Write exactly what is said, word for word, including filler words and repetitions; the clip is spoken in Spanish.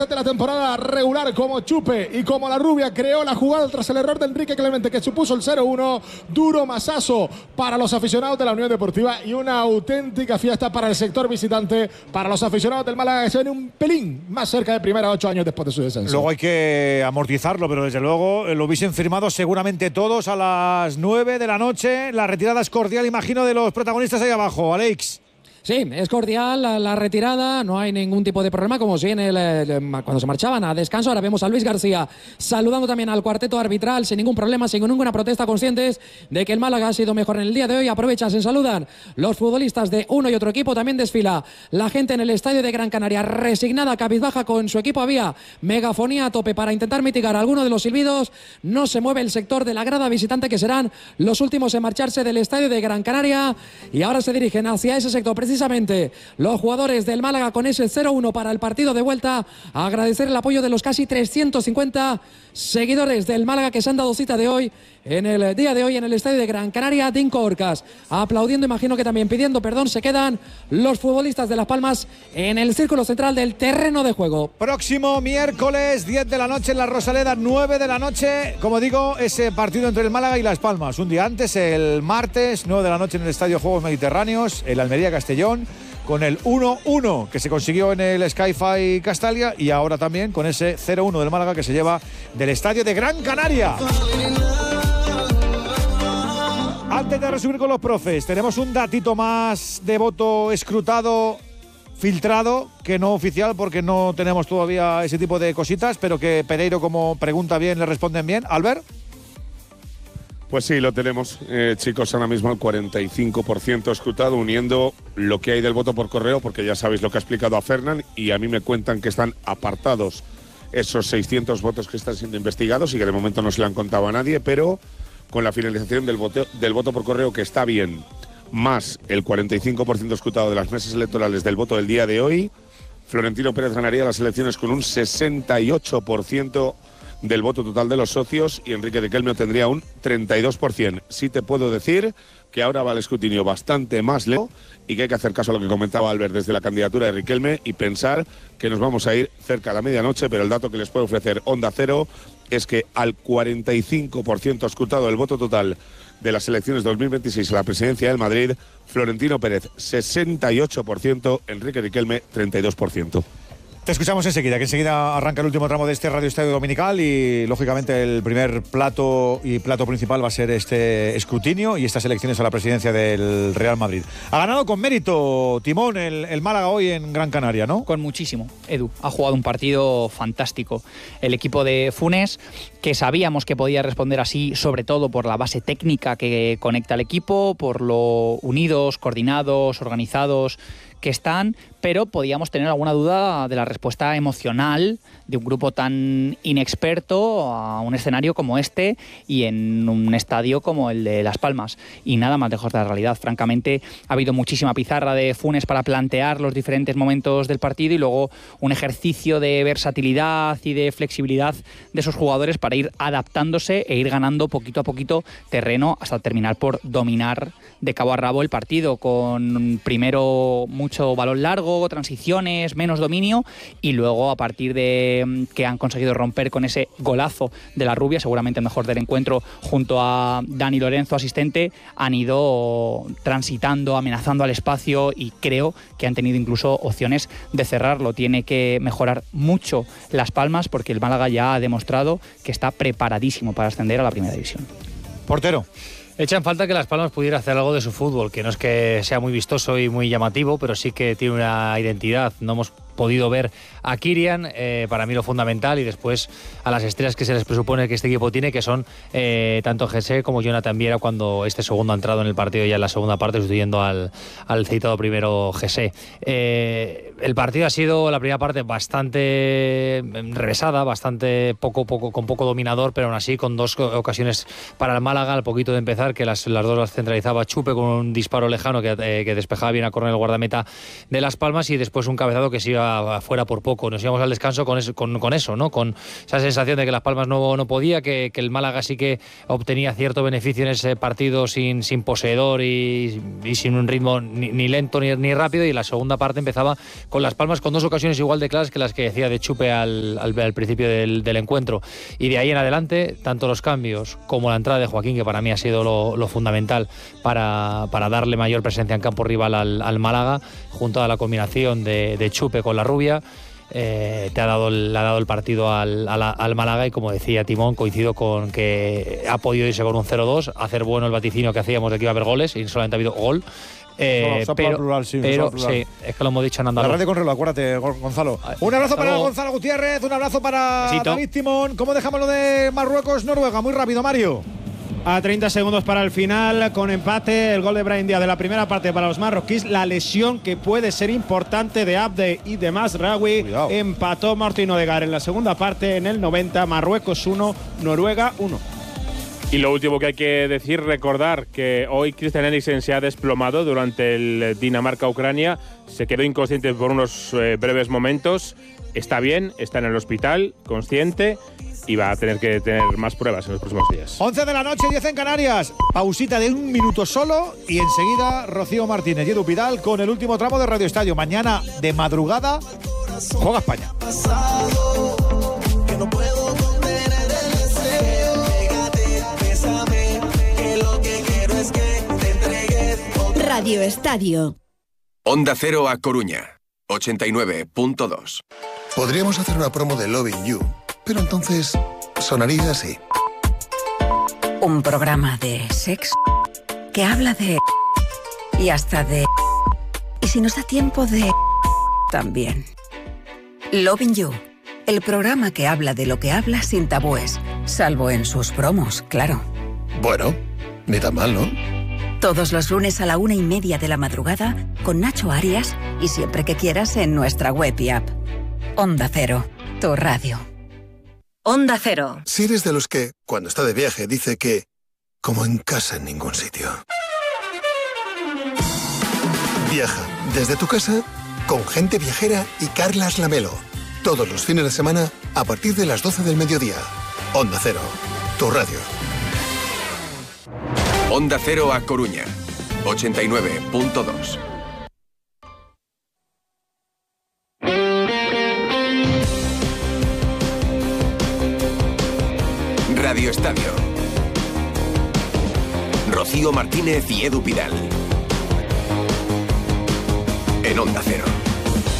de la temporada regular como Chupe y como la Rubia creó la jugada tras el error de Enrique Clemente que supuso el cero uno. Duro masazo para los aficionados de la Unión Deportiva y una auténtica fiesta para el sector visitante, para los aficionados del Málaga, que se ven un pelín más cerca de primera ocho años después de su descenso. Luego hay que amortizarlo, pero desde luego lo hubiesen firmado seguramente todos a las nueve de la noche. La retirada es cordial, imagino, de los protagonistas ahí abajo. Alex. Sí, es cordial la, la retirada, no hay ningún tipo de problema, como si en el, eh, cuando se marchaban a descanso. Ahora vemos a Luis García saludando también al cuarteto arbitral sin ningún problema, sin ninguna protesta, conscientes de que el Málaga ha sido mejor en el día de hoy. Aprovechan, se saludan los futbolistas de uno y otro equipo. También desfila la gente en el estadio de Gran Canaria, resignada, cabizbaja con su equipo. Había megafonía a tope para intentar mitigar alguno de los silbidos. No se mueve el sector de la grada visitante, que serán los últimos en marcharse del estadio de Gran Canaria, y ahora se dirigen hacia ese sector. Precisamente los jugadores del Málaga con ese cero uno para el partido de vuelta. Agradecer el apoyo de los casi trescientos cincuenta seguidores del Málaga que se han dado cita de hoy, en el día de hoy, en el estadio de Gran Canaria. Dinko Orcas aplaudiendo, imagino que también pidiendo perdón. Se quedan los futbolistas de Las Palmas en el círculo central del terreno de juego. Próximo miércoles, diez de la noche en la Rosaleda, nueve de la noche. Como digo, ese partido entre el Málaga y Las Palmas. Un día antes, el martes, nueve de la noche en el Estadio Juegos Mediterráneos, el Almería Castellón, con el uno uno que se consiguió en el Sky-Fi Castalia, y ahora también con ese cero uno del Málaga que se lleva del estadio de Gran Canaria. Antes de resumir con los profes, tenemos un datito más de voto escrutado, filtrado, que no oficial, porque no tenemos todavía ese tipo de cositas, pero que Pereiro, como pregunta bien, le responden bien. Albert. Pues sí, lo tenemos, eh, chicos, ahora mismo el cuarenta y cinco por ciento escrutado, uniendo lo que hay del voto por correo, porque ya sabéis lo que ha explicado a Fernán, y a mí me cuentan que están apartados esos seiscientos votos que están siendo investigados y que de momento no se le han contado a nadie, pero con la finalización del voto, del voto por correo, que está bien, más el cuarenta y cinco por ciento escrutado de las mesas electorales del voto del día de hoy, Florentino Pérez ganaría las elecciones con un sesenta y ocho por ciento del voto total de los socios, y Enrique Riquelme tendría un treinta y dos por ciento. Sí te puedo decir que ahora va el escrutinio bastante más lejos y que hay que hacer caso a lo que comentaba Albert desde la candidatura de Riquelme y pensar que nos vamos a ir cerca de la medianoche, pero el dato que les puede ofrecer Onda Cero es que al cuarenta y cinco por ciento escrutado del voto total de las elecciones dos mil veintiséis a la presidencia del Madrid, Florentino Pérez sesenta y ocho por ciento, Enrique Riquelme treinta y dos por ciento. Te escuchamos enseguida, que enseguida arranca el último tramo de este Radio Estadio Dominical, y lógicamente el primer plato y plato principal va a ser este escrutinio y estas elecciones a la presidencia del Real Madrid. Ha ganado con mérito, Timón, el, el Málaga hoy en Gran Canaria, ¿no? Con muchísimo. Edu ha jugado un partido fantástico. El equipo de Funes, que sabíamos que podía responder así, sobre todo por la base técnica que conecta al equipo, por lo unidos, coordinados, organizados que están, pero podíamos tener alguna duda de la respuesta emocional de un grupo tan inexperto a un escenario como este y en un estadio como el de Las Palmas. Y nada más lejos de la realidad. Francamente, ha habido muchísima pizarra de Funes para plantear los diferentes momentos del partido, y luego un ejercicio de versatilidad y de flexibilidad de esos jugadores para ir adaptándose e ir ganando poquito a poquito terreno hasta terminar por dominar de cabo a rabo el partido, con primero mucho balón largo, transiciones, menos dominio, y luego a partir de que han conseguido romper con ese golazo de la Rubia, seguramente el mejor del encuentro, junto a Dani Lorenzo, asistente, han ido transitando, amenazando al espacio, y creo que han tenido incluso opciones de cerrarlo. Tiene que mejorar mucho Las Palmas, porque el Málaga ya ha demostrado que está preparadísimo para ascender a la primera división. Portero. Echa en falta que Las Palmas pudiera hacer algo de su fútbol, que no es que sea muy vistoso y muy llamativo, pero sí que tiene una identidad. No hemos podido ver a Kirian, eh, para mí lo fundamental, y después a las estrellas que se les presupone que este equipo tiene, que son eh, tanto Jesse como Jonathan Viera, cuando este segundo ha entrado en el partido ya en la segunda parte, sustituyendo al, al citado primero Jesse. Eh, el partido ha sido, la primera parte, bastante revesada, bastante poco, poco, con poco dominador, pero aún así con dos ocasiones para el Málaga al poquito de empezar, que las, las dos las centralizaba Chupe con un disparo lejano que, eh, que despejaba bien a córner el guardameta de Las Palmas, y después un cabezazo que se iba fuera, fuera por poco. Nos íbamos al descanso con eso, con, con eso, ¿no? Con esa sensación de que Las Palmas no, no podía, que, que el Málaga sí que obtenía cierto beneficio en ese partido sin, sin poseedor y, y sin un ritmo ni, ni lento ni, ni rápido, y la segunda parte empezaba con Las Palmas con dos ocasiones igual de claras que las que decía de Chupe al, al, al principio del, del encuentro. Y de ahí en adelante, tanto los cambios como la entrada de Joaquín, que para mí ha sido lo, lo fundamental para, para darle mayor presencia en campo rival al, al Málaga, junto a la combinación de, de Chupe con la rubia, eh, te ha dado el, le ha dado el partido al, al, al Málaga. Y como decía Timón, coincido con que ha podido irse con un cero dos, hacer bueno el vaticinio que hacíamos de que iba a haber goles, y solamente ha habido gol. Eh, Solo, pero, plural, sí, pero plural. sí, es que lo hemos dicho en andaluz. La radio con reloj, acuérdate, Gonzalo. Un abrazo para Gonzalo Gutiérrez, un abrazo para Besito. David Timón. ¿Cómo dejamos lo de Marruecos-Noruega? Muy rápido, Mario. A treinta segundos para el final, con empate, el gol de Brahim Díaz de la primera parte para los marroquíes. La lesión que puede ser importante de Abde y de Mazraoui. Cuidado. Empató Martín Odegaard en la segunda parte, en el noventa. Marruecos uno, Noruega uno. Y lo último que hay que decir, recordar que hoy Christian Eriksen se ha desplomado durante el Dinamarca-Ucrania. Se quedó inconsciente por unos eh, breves momentos. Está bien, está en el hospital, consciente, y va a tener que tener más pruebas en los próximos días. once de la noche, diez en Canarias. Pausita de un minuto solo y enseguida Rocío Martínez y Edu Pidal con el último tramo de Radio Estadio. Mañana de madrugada juega España. Radio Estadio. Onda Cero a Coruña, ochenta y nueve punto dos. Podríamos hacer una promo de Loving You, pero entonces sonaría así. Un programa de sexo que habla de... y hasta de... y si nos da tiempo de... también. Loving You, el programa que habla de lo que habla sin tabúes, salvo en sus promos, claro. Bueno, ni tan mal, ¿no? Todos los lunes a la una y media de la madrugada con Nacho Arias y siempre que quieras en nuestra web y app. Onda Cero, tu radio. Onda Cero. Si eres de los que, cuando está de viaje, dice que como en casa en ningún sitio. Viaja desde tu casa con Gente Viajera y Carlas Lamelo. Todos los fines de semana a partir de las doce del mediodía. Onda Cero, tu radio. Onda Cero a Coruña, ochenta y nueve punto dos. Radio Estadio. Rocío Martínez y Edu Pidal. En Onda Cero.